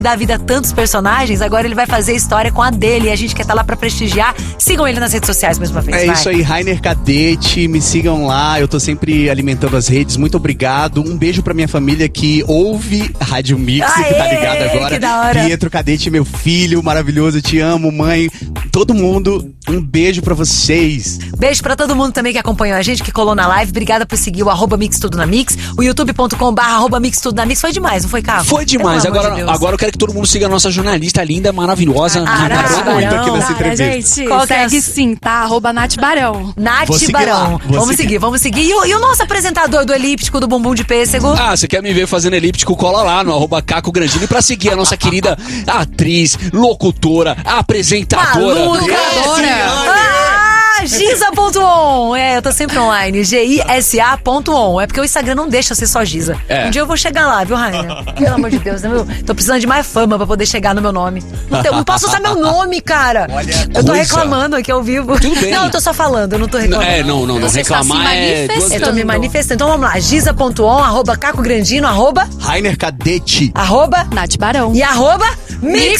da vida a tantos personagens, agora ele vai fazer história com a dele. E a gente quer estar lá pra prestigiar. Sigam ele nas redes sociais mais uma vez. É isso aí, Rainer Cadete, me sigam lá, eu tô sempre alimentando as redes, muito obrigado. Um beijo pra minha família que ouve a Rádio Mix, que tá ligada agora. Que da hora. Pietro Cadete, meu filho maravilhoso, te amo, mãe. Todo mundo, um beijo pra vocês. Beijo pra todo mundo também que acompanhou a gente, que colou na live. Obrigada por seguir o @Mix Tudo na Mix, o youtube.com/@Mix Tudo na Mix. Foi demais, não foi, Caco? Foi demais. Agora eu quero que todo mundo siga a nossa jornalista linda, maravilhosa. Muito aqui nessa entrevista. Gente, Qual que é segue sim, tá? @Nath Barão. Nath Vou seguir Barão. lá, vou Vamos seguir. E o nosso apresentador do Elíptico do Bumbum de Pêssego? Você quer me ver fazendo elíptico? Cola lá no @Caco Grandini pra seguir a nossa querida atriz, locutora, apresentadora. Giza.on. Eu tô sempre online. GISA.on. É porque o Instagram não deixa eu ser só Giza. Um dia eu vou chegar lá, viu, Rainha? Pelo amor de Deus, né, meu? Tô precisando de mais fama pra poder chegar no meu nome. Não posso usar meu nome, cara. Eu tô reclamando aqui ao vivo. Tudo bem. Não, eu tô só falando, eu não tô reclamando. Não. Você Reclamar está se Eu tô me manifestando. Então vamos lá. Giza.on, @Caco Grandino, Rainer Cadete. @ Nath Barão. e @Mix